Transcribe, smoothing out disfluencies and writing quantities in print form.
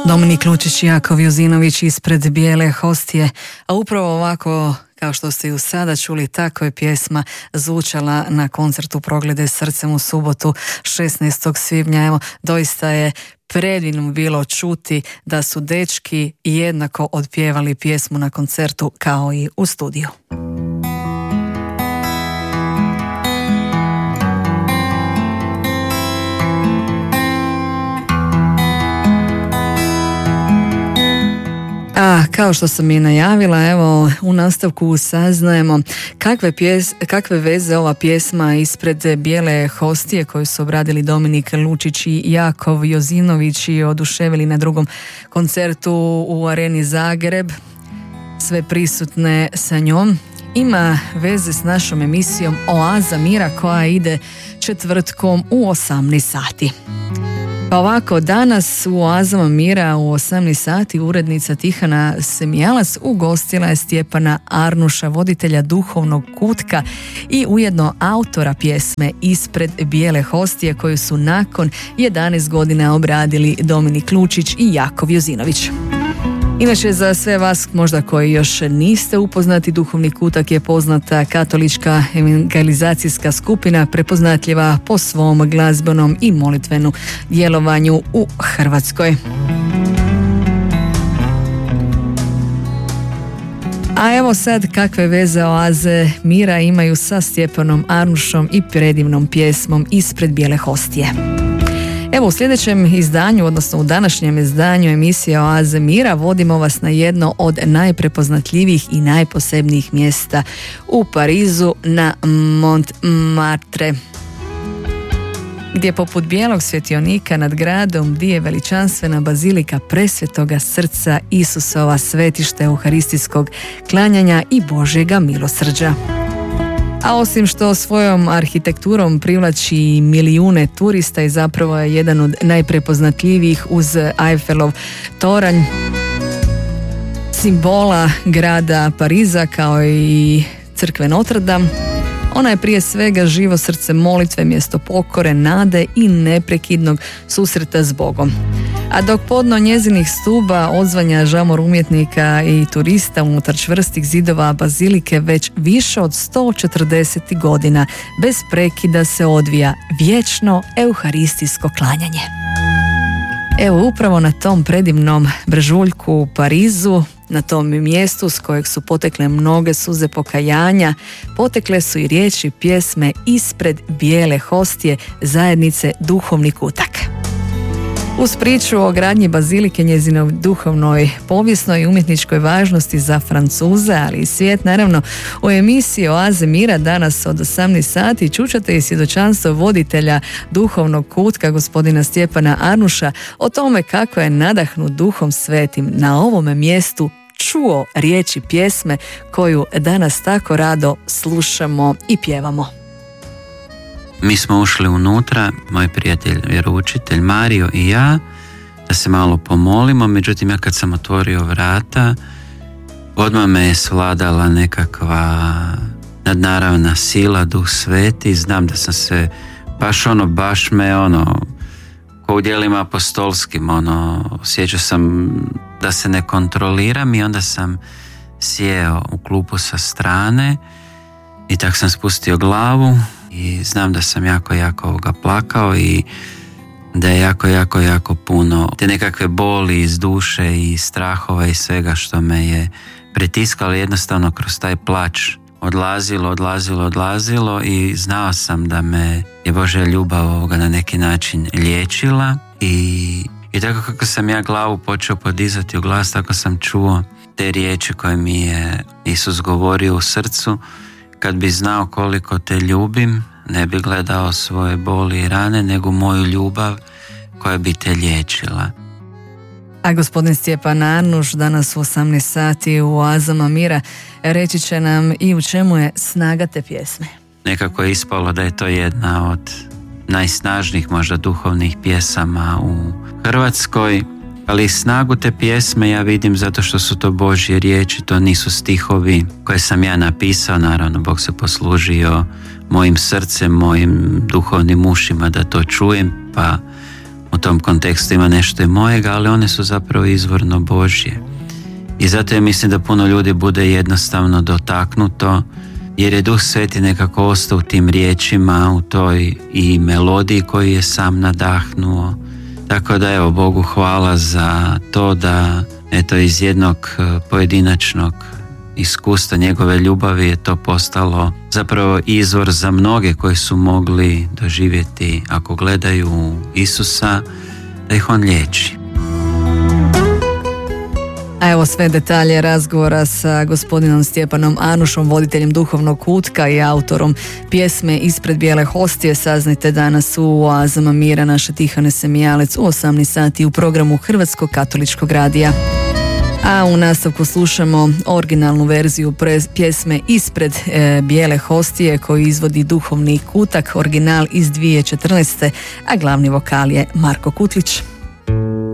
Dominik Lučić i Jakov Jozinović ispred Bijele hostije, a upravo ovako, kao što ste ju sada čuli, tako je pjesma zvučala na koncertu Proglede srcem u subotu 16. svibnja. Evo, doista je predivno bilo čuti da su dečki jednako odpjevali pjesmu na koncertu kao i u studiju. A kao što sam i najavila, evo u nastavku saznajemo kakve veze ova pjesma ispred Bijele hostije koju su obradili Dominik Lučić i Jakov Jozinović i oduševili na drugom koncertu u Areni Zagreb sve prisutne sa njom, ima veze s našom emisijom Oaza mira koja ide četvrtkom u 18 sati. Pa ovako, danas u Oazama mira u 18 sati urednica Tihana Semijalac ugostila je Stjepana Arnuša, voditelja duhovnog kutka i ujedno autora pjesme Ispred Bijele hostije koju su nakon 11 godina obradili Dominik Lučić i Jakov Jozinović. Inače, za sve vas možda koji još niste upoznati, Duhovni kutak je poznata katolička evangelizacijska skupina prepoznatljiva po svom glazbenom i molitvenom djelovanju u Hrvatskoj. A evo sad kakve veze Oaze mira imaju sa Stjepanom Arnušom i predivnom pjesmom Ispred Bijele hostije. Evo u sljedećem izdanju, odnosno u današnjem izdanju emisije Oaze mira vodimo vas na jedno od najprepoznatljivijih i najposebnijih mjesta u Parizu, na Montmartre, gdje poput bijelog svjetionika nad gradom dije veličanstvena bazilika Presvetoga srca Isusova, svetište euharistijskog klanjanja i Božjega milosrđa. A osim što svojom arhitekturom privlači milijune turista i zapravo je jedan od najprepoznatljivijih uz Eiffelov toranj, simbola grada Pariza kao i crkve Notre Dame, ona je prije svega živo srce molitve, mjesto pokore, nade i neprekidnog susreta s Bogom. A dok podno njezinih stuba odzvanja žamor umjetnika i turista unutar čvrstih zidova bazilike već više od 140 godina bez prekida se odvija vječno euharistijsko klanjanje. Evo upravo na tom predivnom brežuljku u Parizu, na tom mjestu s kojeg su potekle mnoge suze pokajanja, potekle su i riječi pjesme Ispred Bijele hostije zajednice Duhovni kutak. Uz priču o gradnji bazilike, njezinoj duhovnoj, povijesnoj i umjetničkoj važnosti za Francuze, ali i svijet, naravno, u emisiji Oaze mira danas od 18 sati čućete i svjedočanstvo voditelja duhovnog kutka, gospodina Stjepana Arnuša, o tome kako je nadahnut Duhom Svetim na ovome mjestu čuo riječi pjesme koju danas tako rado slušamo i pjevamo. Mi smo ušli unutra, moj prijatelj, vjeroučitelj Mario i ja, da se malo pomolimo, međutim ja kad sam otvorio vrata, odmah me je svladala nekakva nadnaravna sila, Duh Sveti, znam da sam se baš me ko u djelima apostolskim, osjećao sam da se ne kontroliram i onda sam sjeo u klupu sa strane i tak sam spustio glavu. I znam da sam jako plakao i da je jako puno te nekakve boli iz duše i strahova i svega što me je pritiskalo, jednostavno kroz taj plač odlazilo i znao sam da me je Božja ljubav na neki način liječila i tako kako sam ja glavu počeo podizati u glas, tako sam čuo te riječi koje mi je Isus govorio u srcu: kad bi znao koliko te ljubim, ne bi gledao svoje boli i rane, nego moju ljubav koja bi te liječila. A gospodin Stjepan Arnuš danas u 18 sati u Oazama mira reći će nam i u čemu je snaga te pjesme. Nekako je ispalo da je to jedna od najsnažnijih možda duhovnih pjesama u Hrvatskoj, ali snagu te pjesme ja vidim zato što su to Božje riječi, to nisu stihovi koje sam ja napisao, naravno Bog se poslužio mojim srcem, mojim duhovnim ušima da to čujem, pa u tom kontekstu ima nešto i mojega, ali one su zapravo izvorno Božje. I zato ja mislim da puno ljudi bude jednostavno dotaknuto, jer je Duh Sveti nekako ostao u tim riječima, u toj i melodiji koju je sam nadahnuo. Tako da evo, Bogu hvala za to da eto iz jednog pojedinačnog iskustva njegove ljubavi je to postalo zapravo izvor za mnoge koji su mogli doživjeti, ako gledaju Isusa, da ih on liječi. A evo sve detalje razgovora sa gospodinom Stjepanom Anušom, voditeljem Duhovnog kutka i autorom pjesme Ispred bijele hostije, saznajte danas u Oazama mira. Naša Tihana Semijalec u 18 sati u programu Hrvatskog katoličkog radija. A u nastavku slušamo originalnu verziju pjesme Ispred bijele hostije koju izvodi Duhovni kutak, original iz 2014. a glavni vokal je Marko Kutlić.